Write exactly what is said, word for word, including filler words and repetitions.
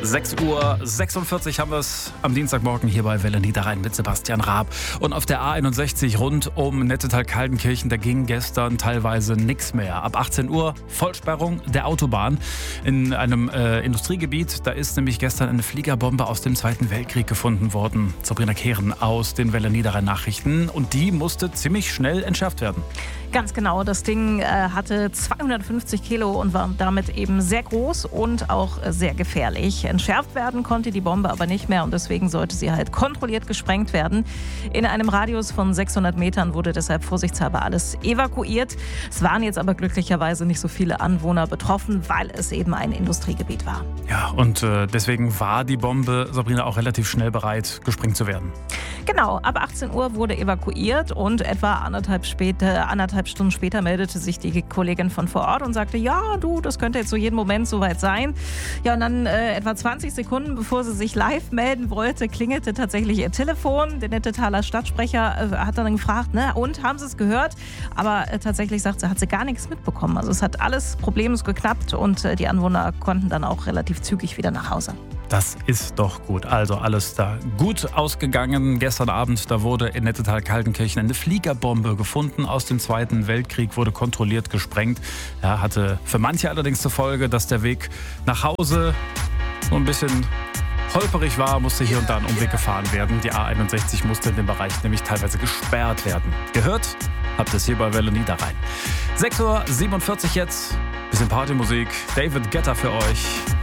sechs Uhr sechsundvierzig haben wir es am Dienstagmorgen hier bei Welle Niederrhein mit Sebastian Raab. Und auf der A einundsechzig rund um Nettetal-Kaltenkirchen, da ging gestern teilweise nichts mehr. Ab achtzehn Uhr Vollsperrung der Autobahn in einem äh, Industriegebiet. Da ist nämlich gestern eine Fliegerbombe aus dem Zweiten Weltkrieg gefunden worden. Sabrina Kehren aus den Welle Niederrhein Nachrichten. Und die musste ziemlich schnell entschärft werden. Ganz genau, das Ding äh, hatte zweihundertfünfzig Kilo und war damit eben sehr groß und auch äh, sehr gefährlich. Entschärft werden konnte die Bombe aber nicht mehr und deswegen sollte sie halt kontrolliert gesprengt werden. In einem Radius von sechshundert Metern wurde deshalb vorsichtshalber alles evakuiert. Es waren jetzt aber glücklicherweise nicht so viele Anwohner betroffen, weil es eben ein Industriegebiet war. Ja, und äh, deswegen war die Bombe, Sabrina, auch relativ schnell bereit, gesprengt zu werden. Genau, ab achtzehn Uhr wurde evakuiert und etwa anderthalb, später, anderthalb Stunden später meldete sich die Kollegin von vor Ort und sagte, ja, du, das könnte jetzt so jeden Moment soweit sein. Ja, und dann äh, etwa zwanzig Sekunden, bevor sie sich live melden wollte, klingelte tatsächlich ihr Telefon. Der Nettetaler Stadtsprecher äh, hat dann gefragt, ne, und, haben sie es gehört? Aber äh, tatsächlich sagt sie, hat sie gar nichts mitbekommen. Also es hat alles problemlos geklappt und äh, die Anwohner konnten dann auch relativ zügig wieder nach Hause. Das ist doch gut. Also alles da gut ausgegangen. Gestern Abend, da wurde in Nettetal-Kaltenkirchen eine Fliegerbombe gefunden aus dem Zweiten Weltkrieg, wurde kontrolliert gesprengt. Ja, hatte für manche allerdings zur Folge, dass der Weg nach Hause so ein bisschen holperig war, musste hier und da ein Umweg gefahren werden. Die A einundsechzig musste in dem Bereich nämlich teilweise gesperrt werden. Gehört habt ihr es hier bei Welle Niederrhein. sechs Uhr siebenundvierzig jetzt, bisschen Partymusik. David Guetta für euch.